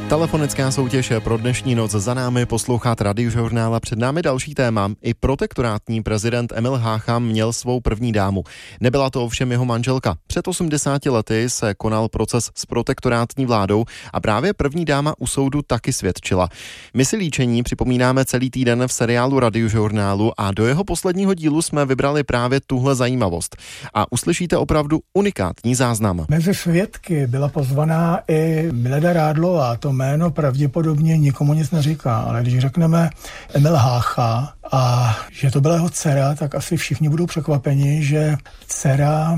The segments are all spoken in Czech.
Telefonická soutěž je pro dnešní noc za námi, poslouchat Radiožurnál a před námi další téma. I protektorátní prezident Emil Hácha měl svou první dámu. Nebyla to ovšem jeho manželka. Před 80 lety se konal proces s protektorátní vládou a právě první dáma u soudu taky svědčila. My si líčení připomínáme celý týden v seriálu Radiožurnálu a do jeho posledního dílu jsme vybrali právě tuhle zajímavost. A uslyšíte opravdu unikátní záznam. Mezi svědky byla pozvaná i Milada Rádlová. To jméno pravděpodobně nikomu nic neříká, ale když řekneme Emil Hácha a že to byla jeho dcera, tak asi všichni budou překvapeni, že dcera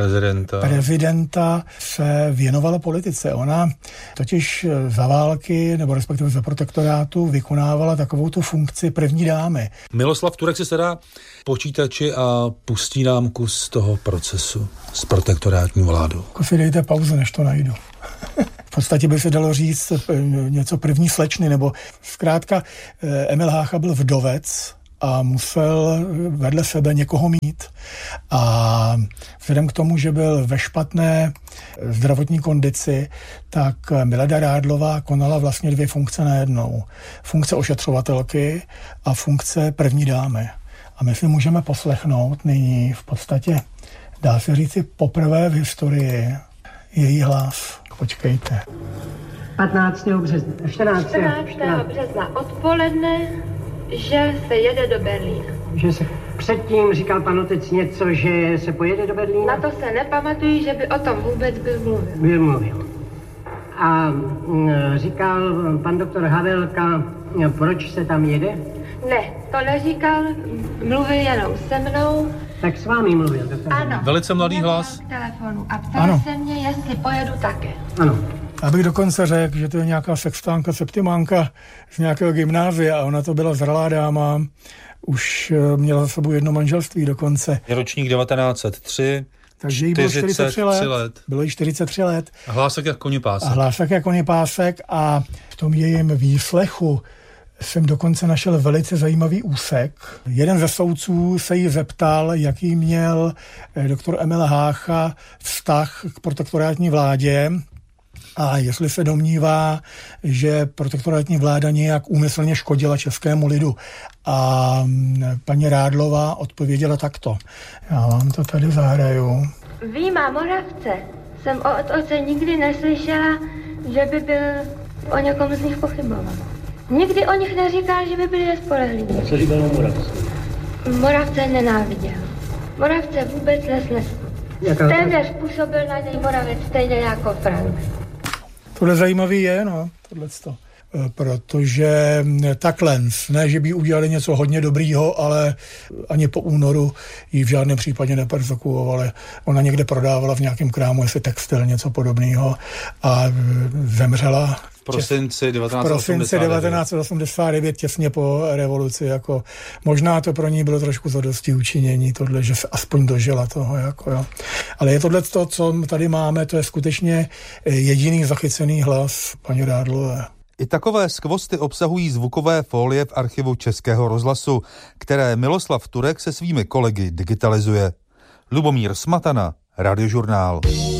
prezidenta se věnovala politice. Ona totiž za války, nebo respektive za protektorátu, vykonávala takovou tu funkci první dámy. Miloslav Turek si sedá počítači a pustí nám kus toho procesu s protektorátní vládou. Jako si dejte pauzu, než to najdu. V podstatě by se dalo říct něco první slečny, nebo zkrátka Emil Hácha byl vdovec a musel vedle sebe někoho mít. A vzhledem k tomu, že byl ve špatné zdravotní kondici, tak Milada Rádlová konala vlastně dvě funkce najednou. Funkce ošetřovatelky a funkce první dámy. A my si můžeme poslechnout nyní v podstatě, dá se říci, poprvé v historii její hlas. Počkejte. 15. března. 14. března odpoledne, že se jede do Berlína. Že se předtím říkal pan otec něco, že se pojede do Berlína? Na to se nepamatuji, že by o tom vůbec byl mluvil. A říkal pan doktor Havelka, proč se tam jede? Ne, to neříkal, mluvil jenom se mnou. Tak s vámi mluvil doktor? Ano. Velice mladý hlas. K telefonu a ptal se mě, jestli pojedu také. Ano. Abych dokonce řekl, že to je nějaká sextánka, septimánka z nějakého gymnázia a ona to byla zralá dáma, už měla za sebou jedno manželství dokonce. Je ročník 1903, takže jí bylo 43 let. Bylo jí 43 let. A hlásek jak konipásek. A v tom jejím výslechu jsem dokonce našel velice zajímavý úsek. Jeden ze soudců se jí zeptal, jaký měl doktor Emil Hácha vztah k protektorátní vládě a jestli se domnívá, že protektorátní vláda nějak úmyslně škodila českému lidu. A paní Rádlová odpověděla takto. Já vám to tady zahraju. Výjima Moravce jsem od otce nikdy neslyšela, že by byl o někom z nich pochyboval. Nikdy o nich neříkal, že by byli nespolehliví. Co říkal o Moravce? Moravce nenáviděl. Moravce vůbec nesnesl. Téměř působil na něj Moravec stejně jako Frank. Tohle zajímavý je, tohleto. Protože takhle, ne, že by udělali něco hodně dobrýho, ale ani po únoru ji v žádném případě neperzekuovali. Ona někde prodávala v nějakém krámu, jestli textil, něco podobného a zemřela v prosinci 1989, těsně po revoluci. Jako, možná to pro ní bylo trošku zadosti učinění, tohle, že se aspoň dožila toho. Jo. Ale je tohle, co tady máme, to je skutečně jediný zachycený hlas paní Rádlové. I takové skvosty obsahují zvukové fólie v archivu Českého rozhlasu, které Miloslav Turek se svými kolegy digitalizuje. Lubomír Smatana, Radiožurnál.